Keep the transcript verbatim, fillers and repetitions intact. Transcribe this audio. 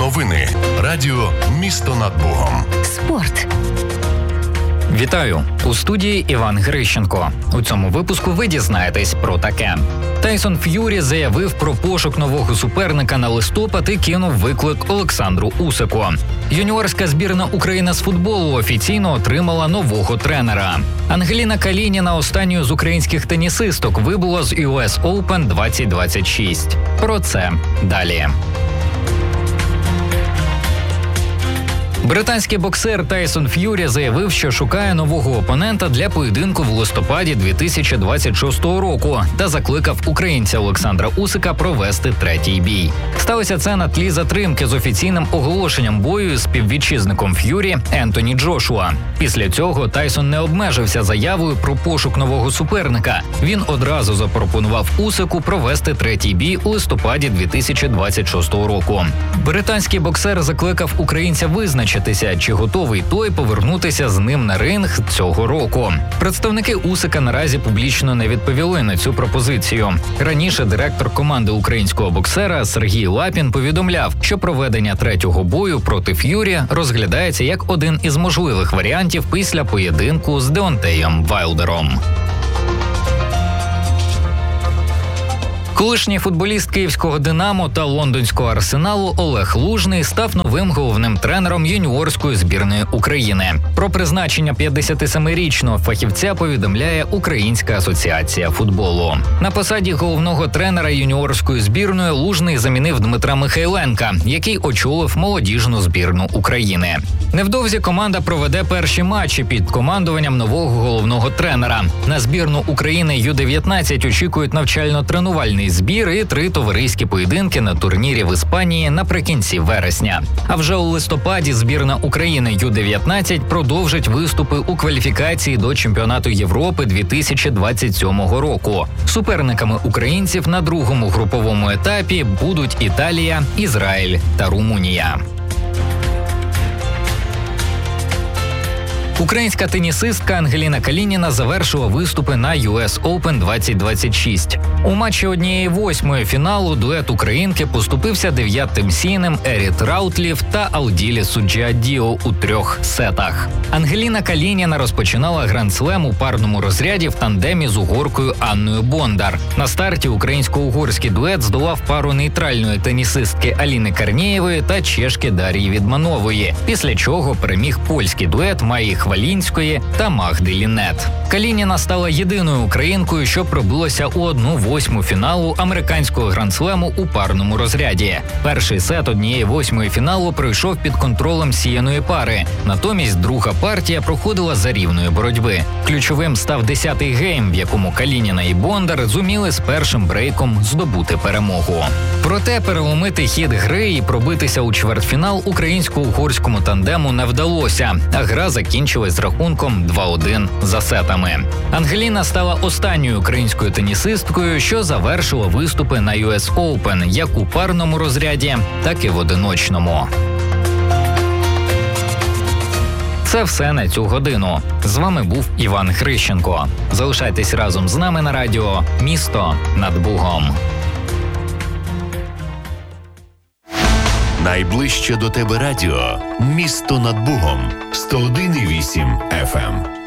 Новини. Радіо «Місто над Богом». Спорт. Вітаю! У студії Іван Грищенко. У цьому випуску ви дізнаєтесь про таке. Тайсон Ф'юрі заявив про пошук нового суперника на листопад і кинув виклик Олександру Усику. Юніорська збірна України з футболу офіційно отримала нового тренера. Ангеліна Калініна, останньою з українських тенісисток, вибула з ю ес Open двадцять двадцять шість. Про це далі. Британський боксер Тайсон Ф'юрі заявив, що шукає нового опонента для поєдинку в листопаді дві тисячі двадцять шостого року та закликав українця Олександра Усика провести третій бій. Сталося це на тлі затримки з офіційним оголошенням бою з співвітчизником Ф'юрі Ентоні Джошуа. Після цього Тайсон не обмежився заявою про пошук нового суперника. Він одразу запропонував Усику провести третій бій у листопаді дві тисячі двадцять шостого року. Британський боксер закликав українця визначити, чи готовий той повернутися з ним на ринг цього року. Представники Усика наразі публічно не відповіли на цю пропозицію. Раніше директор команди українського боксера Сергій Лапін повідомляв, що проведення третього бою проти Ф'юрі розглядається як один із можливих варіантів після поєдинку з Деонтеєм Вайлдером. Колишній футболіст київського «Динамо» та лондонського «Арсеналу» Олег Лужний став новим головним тренером юніорської збірної України. Про призначення п'ятдесятисемирічного фахівця повідомляє Українська асоціація футболу. На посаді головного тренера юніорської збірної Лужний замінив Дмитра Михайленка, який очолив молодіжну збірну України. Невдовзі команда проведе перші матчі під командуванням нового головного тренера. На збірну України ю дев'ятнадцять очікують навчально-тренувальний збір і три товариські поєдинки на турнірі в Іспанії наприкінці вересня. А вже у листопаді збірна України ю дев'ятнадцять продовжить виступи у кваліфікації до чемпіонату Європи дві тисячі двадцять сьомого року. Суперниками українців на другому груповому етапі будуть Італія, Ізраїль та Румунія. Українська тенісистка Ангеліна Калініна завершила виступи на ю ес Open двадцять двадцять шість. У матчі однієї восьмої фіналу дует українки поступився дев'ятим сійним Еріт Раутлів та Алділі Суджіадіо у трьох сетах. Ангеліна Калініна розпочинала гранд-слем у парному розряді в тандемі з угоркою Анною Бондар. На старті українсько-угорський дует здолав пару нейтральної тенісистки Аліни Карнієвої та чешки Дар'ї Відманової, після чого переміг польський дует Маї Хвалінської та Магди Лінет. Калініна стала єдиною українкою, що пробилася у одну восьму фіналу американського гранд-слему у парному розряді. Перший сет однієї восьмої фіналу пройшов під контролем сіяної пари. Натомість друга партія проходила за рівної боротьби. Ключовим став десятий гейм, в якому Калініна і Бондар зуміли з першим брейком здобути перемогу. Проте переломити хід гри і пробитися у чвертьфінал українсько-угорському тандему не вдалося, а гра закінчилась з рахунком два один за сетами. Ангеліна стала останньою українською тенісисткою, що завершила виступи на ю ес Open як у парному розряді, так і в одиночному. Це все на цю годину. З вами був Іван Грищенко. Залишайтесь разом з нами на радіо «Місто над Богом». Найближче до тебе радіо «Місто над Богом» сто один і вісім еф ем.